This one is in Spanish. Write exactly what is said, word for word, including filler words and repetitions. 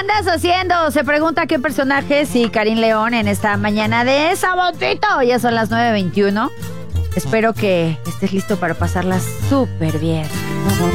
andas haciendo? Se pregunta qué personaje, sí, Karim León, en esta mañana de sabotito. Ya son las nueve veintiuno. Espero que estés listo para pasarla súper bien.